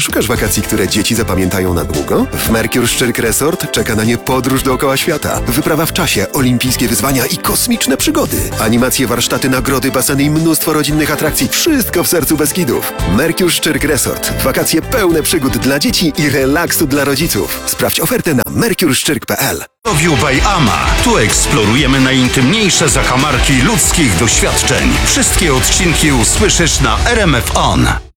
Szukasz wakacji, które dzieci zapamiętają na długo? W Mercure Szczyrk Resort czeka na nie podróż dookoła świata. Wyprawa w czasie, olimpijskie wyzwania i kosmiczne przygody. Animacje, warsztaty, nagrody, baseny i mnóstwo rodzinnych atrakcji. Wszystko w sercu Beskidów. Mercure Szczyrk Resort. Wakacje pełne przygód dla dzieci i relaksu dla rodziców. Sprawdź ofertę na mercureszczyrk.pl. View by Ama. Tu eksplorujemy najintymniejsze zakamarki ludzkich doświadczeń. Wszystkie odcinki usłyszysz na RMF On.